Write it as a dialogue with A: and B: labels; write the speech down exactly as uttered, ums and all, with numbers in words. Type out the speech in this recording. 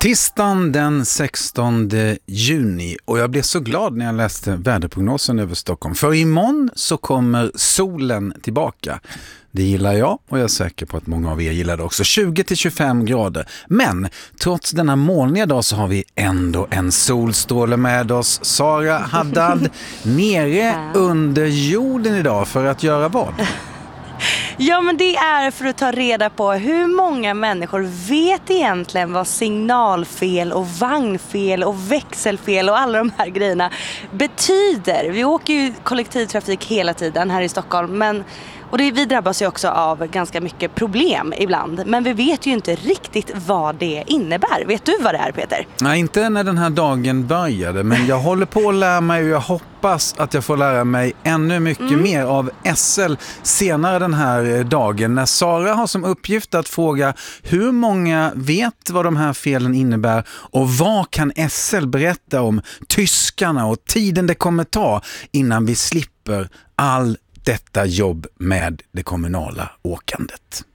A: Tisdagen den sextonde juni, och jag blev så glad när jag läste väderprognosen över Stockholm. För imorgon så kommer solen tillbaka. Det gillar jag, och jag är säker på att många av er gillar det också. tjugo till tjugofem grader. Men trots denna molniga dag så har vi ändå en solstråle med oss. Sara Haddad nere under jorden idag för att göra vad?
B: Ja, men det är för att ta reda på hur många människor vet egentligen vad signalfel och vagnfel och växelfel och alla de här grejerna betyder. Vi åker ju kollektivtrafik hela tiden här i Stockholm, men och det, vi drabbas ju också av ganska mycket problem ibland. Men vi vet ju inte riktigt vad det innebär. Vet du vad det är, Peter?
A: Nej, inte när den här dagen började. Men jag håller på att lära mig, och jag hoppas att jag får lära mig ännu mycket mm. mer av S L senare den här dagen. När Sara har som uppgift att fråga hur många vet vad de här felen innebär. Och vad kan S L berätta om tyskarna och tiden det kommer ta innan vi slipper all detta jobb med det kommunala åkandet.